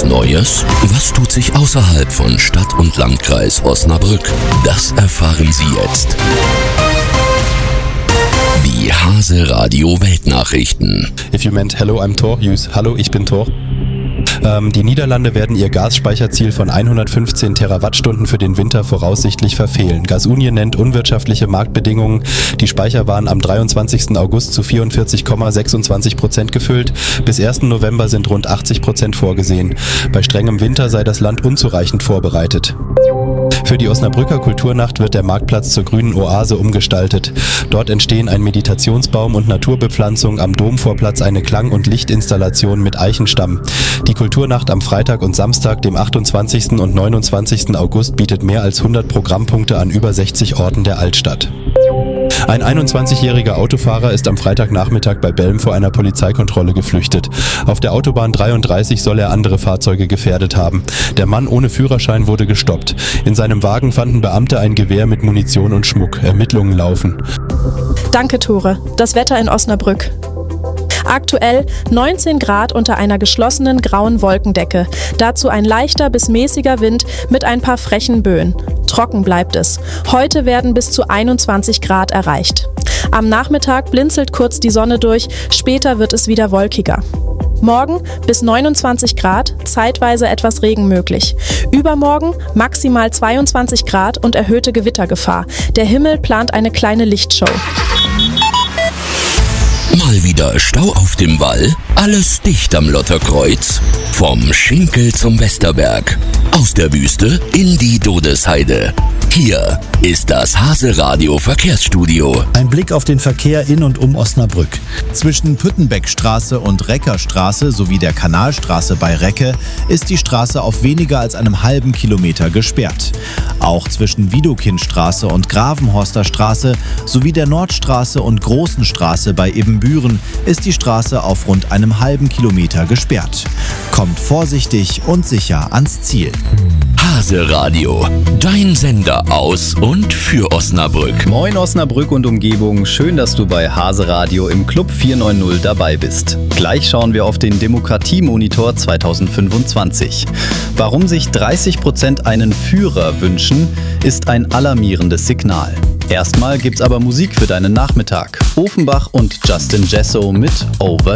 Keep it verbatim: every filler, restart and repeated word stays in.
Neues? Was tut sich außerhalb von Stadt und Landkreis Osnabrück? Das erfahren Sie jetzt. Die Hase Radio Weltnachrichten. If you meant hello, I'm Thor, use hallo, ich bin Thor. Ähm, die Niederlande werden ihr Gasspeicherziel von hundertfünfzehn Terawattstunden für den Winter voraussichtlich verfehlen. Gasunien nennt unwirtschaftliche Marktbedingungen. Die Speicher waren am dreiundzwanzigsten August zu vierundvierzig Komma sechsundzwanzig Prozent gefüllt. Bis ersten November sind rund achtzig Prozent vorgesehen. Bei strengem Winter sei das Land unzureichend vorbereitet. Für die Osnabrücker Kulturnacht wird der Marktplatz zur grünen Oase umgestaltet. Dort entstehen ein Meditationsbaum und Naturbepflanzung, am Domvorplatz eine Klang- und Lichtinstallation mit Eichenstamm. Die Kulturnacht am Freitag und Samstag, dem achtundzwanzigsten und neunundzwanzigsten August, bietet mehr als hundert Programmpunkte an über sechzig Orten der Altstadt. Ein einundzwanzigjähriger Autofahrer ist am Freitagnachmittag bei Belm vor einer Polizeikontrolle geflüchtet. Auf der Autobahn dreiunddreißig soll er andere Fahrzeuge gefährdet haben. Der Mann ohne Führerschein wurde gestoppt. In seinem Wagen fanden Beamte ein Gewehr mit Munition und Schmuck. Ermittlungen laufen. Danke, Tore. Das Wetter in Osnabrück. Aktuell neunzehn Grad unter einer geschlossenen grauen Wolkendecke. Dazu ein leichter bis mäßiger Wind mit ein paar frechen Böen. Trocken bleibt es. Heute werden bis zu einundzwanzig Grad erreicht. Am Nachmittag blinzelt kurz die Sonne durch, später wird es wieder wolkiger. Morgen bis neunundzwanzig Grad, zeitweise etwas Regen möglich. Übermorgen maximal zweiundzwanzig Grad und erhöhte Gewittergefahr. Der Himmel plant eine kleine Lichtshow. Mal wieder Stau auf dem Wall? Alles dicht am Lotterkreuz? Vom Schinkel zum Westerberg. Aus der Wüste in die Dodesheide. Hier ist das Hase Radio Verkehrsstudio. Ein Blick auf den Verkehr in und um Osnabrück. Zwischen Püttenbeckstraße und Reckerstraße sowie der Kanalstraße bei Recke ist die Straße auf weniger als einem halben Kilometer gesperrt. Auch zwischen Widokindstraße und Gravenhorster Straße sowie der Nordstraße und Großen Straße bei Ebenbüren ist die Straße auf rund einem halben Kilometer gesperrt. Kommt vorsichtig und sicher ans Ziel. Hase Radio, dein Sender aus und für Osnabrück. Moin Osnabrück und Umgebung, schön, dass du bei Hase Radio im Club vier neun null dabei bist. Gleich schauen wir auf den Demokratiemonitor zweitausendfünfundzwanzig. Warum sich dreißig Prozent einen Führer wünschen, ist ein alarmierendes Signal. Erstmal gibt's aber Musik für deinen Nachmittag. Offenbach und Justin Jesso mit Over